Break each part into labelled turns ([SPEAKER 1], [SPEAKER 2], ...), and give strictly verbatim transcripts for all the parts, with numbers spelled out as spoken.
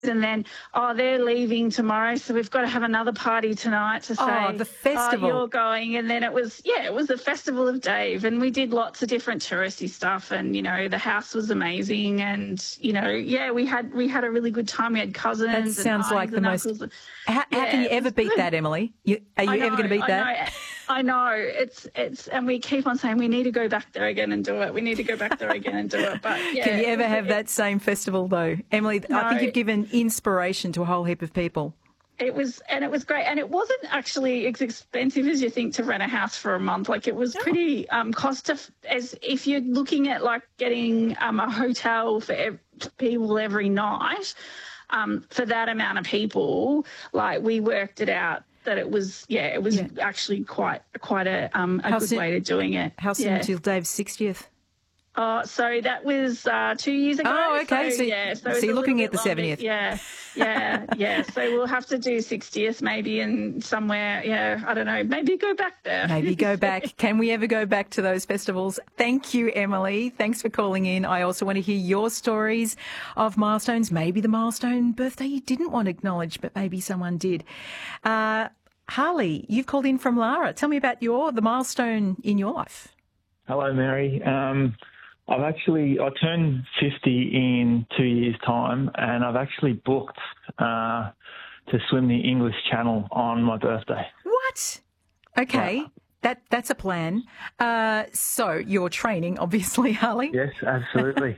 [SPEAKER 1] and then, oh, they're leaving tomorrow, so we've got to have another party tonight to say,
[SPEAKER 2] oh, the festival.
[SPEAKER 1] Oh, you're going. And then it was, yeah, it was the Festival of Dave, and we did lots of different touristy stuff, and, you know, the house was amazing, and, you know, yeah, we had we had a really good time. We had cousins.
[SPEAKER 2] That sounds
[SPEAKER 1] and
[SPEAKER 2] like the most...
[SPEAKER 1] uncles.
[SPEAKER 2] How,
[SPEAKER 1] yeah,
[SPEAKER 2] how can you ever beat
[SPEAKER 1] good.
[SPEAKER 2] that, Emily? You, are you
[SPEAKER 1] know,
[SPEAKER 2] ever going to beat
[SPEAKER 1] I
[SPEAKER 2] that?
[SPEAKER 1] Know. I know. It's, it's, and we keep on saying we need to go back there again and do it. We need to go back there again and do it. But yeah.
[SPEAKER 2] Can you ever have that same festival, though? Emily,
[SPEAKER 1] no,
[SPEAKER 2] I think you've given inspiration to a whole heap of people.
[SPEAKER 1] It was, and it was great. And it wasn't actually as expensive as you think to rent a house for a month. Like, it was pretty um, cost of, as if you're looking at like getting um, a hotel for ev- people every night, um, for that amount of people, like, we worked it out that it was, yeah, it was yeah. actually quite quite a um, a
[SPEAKER 2] how
[SPEAKER 1] good
[SPEAKER 2] soon,
[SPEAKER 1] way to doing it.
[SPEAKER 2] How soon
[SPEAKER 1] yeah.
[SPEAKER 2] until Dave's sixtieth?
[SPEAKER 1] Oh, so that was uh, two years ago.
[SPEAKER 2] Oh, okay.
[SPEAKER 1] So,
[SPEAKER 2] so,
[SPEAKER 1] yeah, so,
[SPEAKER 2] so you're looking at the
[SPEAKER 1] longer.
[SPEAKER 2] seventieth.
[SPEAKER 1] Yeah, yeah, yeah. So we'll have to do sixtieth maybe, and somewhere, yeah, I don't know, maybe go back there.
[SPEAKER 2] Maybe go back. Can we ever go back to those festivals? Thank you, Emily. Thanks for calling in. I also want to hear your stories of milestones. Maybe the milestone birthday you didn't want to acknowledge, but maybe someone did. Uh, Harley, you've called in from Lara. Tell me about your the milestone in your life.
[SPEAKER 3] Hello, Mary. Um, I've actually, I turned fifty in two years' time, and I've actually booked uh, to swim the English Channel on my birthday.
[SPEAKER 2] What? Okay, yeah. that that's a plan. Uh, so you're training, obviously, Harley?
[SPEAKER 3] Yes, absolutely.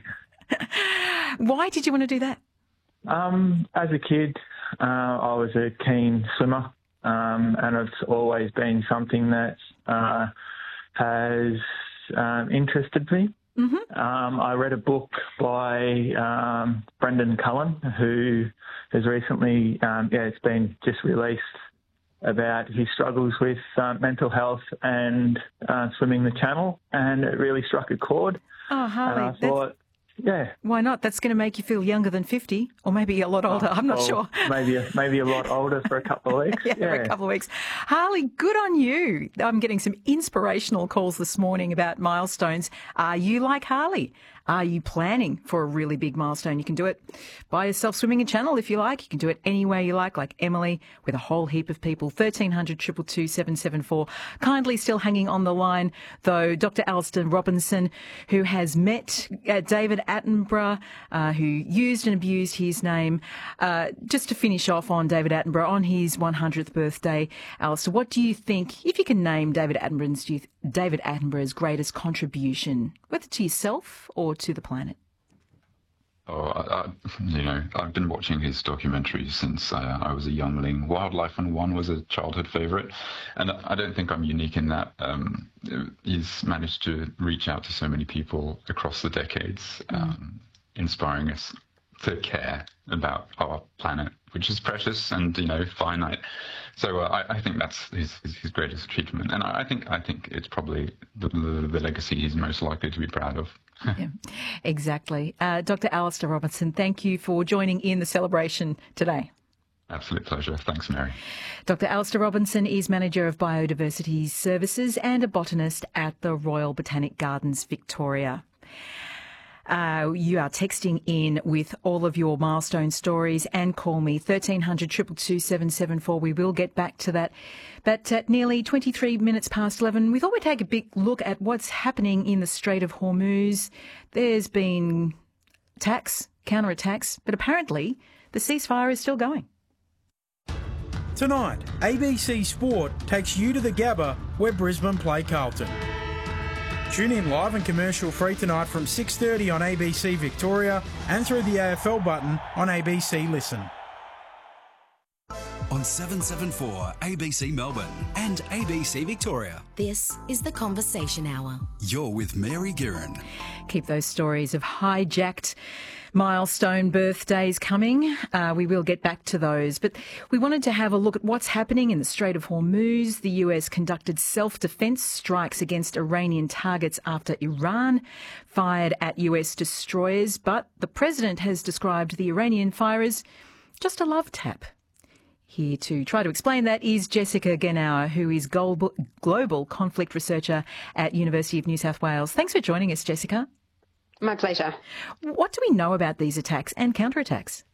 [SPEAKER 2] Why did you want to do that?
[SPEAKER 3] Um, as a kid, uh, I was a keen swimmer, um, and it's always been something that uh, has um, interested me.
[SPEAKER 2] Mm-hmm.
[SPEAKER 3] Um, I read a book by um, Brendan Cullen, who has recently, um, yeah, it's been just released, about his struggles with uh, mental health and uh, swimming the channel, and it really struck a chord.
[SPEAKER 2] Oh, Harley,
[SPEAKER 3] and I thought, yeah.
[SPEAKER 2] Why not? That's going to make you feel younger than fifty, or maybe a lot older.
[SPEAKER 3] Oh,
[SPEAKER 2] I'm not
[SPEAKER 3] well,
[SPEAKER 2] sure.
[SPEAKER 3] maybe a, maybe a lot older for a couple of weeks.
[SPEAKER 2] yeah,
[SPEAKER 3] yeah,
[SPEAKER 2] for a couple of weeks. Harley, good on you. I'm getting some inspirational calls this morning about milestones. Are you like Harley? Are you planning for a really big milestone? You can do it by yourself swimming a channel if you like. You can do it any way you like, like Emily, with a whole heap of people. thirteen hundred, two two two, seven seven four. Kindly still hanging on the line, though, Doctor Alistair Robinson, who has met uh, David Attenborough, uh, who used and abused his name. Uh, just to finish off on David Attenborough, on his one hundredth birthday, Alistair, what do you think, if you can name David Attenborough's, David Attenborough's greatest contribution, whether to yourself or to the planet?
[SPEAKER 4] Oh, I, I, you know, I've been watching his documentaries since uh, I was a youngling. Wildlife on One was a childhood favourite, and I don't think I'm unique in that. Um, he's managed to reach out to so many people across the decades, um, mm. inspiring us to care about our planet, which is precious and, you know, finite. So uh, I, I think that's his, his, his greatest achievement, and I, I think I think it's probably the, the, the legacy he's most likely to be proud of.
[SPEAKER 2] Yeah, exactly. Uh, Doctor Alistair Robinson, thank you for joining in the celebration today.
[SPEAKER 4] Absolute pleasure. Thanks, Mary.
[SPEAKER 2] Doctor Alistair Robinson is Manager of Biodiversity Services and a botanist at the Royal Botanic Gardens, Victoria. Uh, you are texting in with all of your milestone stories, and call me thirteen hundred, two two two, seven seven four. We will get back to that. But at nearly twenty-three minutes past eleven, we thought we'd take a big look at what's happening in the Strait of Hormuz. There's been attacks, counterattacks, but apparently the ceasefire is still going.
[SPEAKER 5] Tonight, A B C Sport takes you to the Gabba where Brisbane play Carlton. Tune in live and commercial free tonight from six thirty on A B C Victoria and through the A F L button on A B C Listen.
[SPEAKER 6] On seven seven four A B C Melbourne and A B C Victoria.
[SPEAKER 7] This is the Conversation Hour.
[SPEAKER 6] You're with Mary Guerin.
[SPEAKER 2] Keep those stories of hijacked milestone birthdays coming. Uh, we will get back to those. But we wanted to have a look at what's happening in the Strait of Hormuz. The U S conducted self-defense strikes against Iranian targets after Iran fired at U S destroyers. But the president has described the Iranian fire as just a love tap. Here to try to explain that is Jessica Genauer, who is global, global conflict researcher at University of New South Wales. Thanks for joining us, Jessica.
[SPEAKER 8] My pleasure.
[SPEAKER 2] What do we know about these attacks and counterattacks?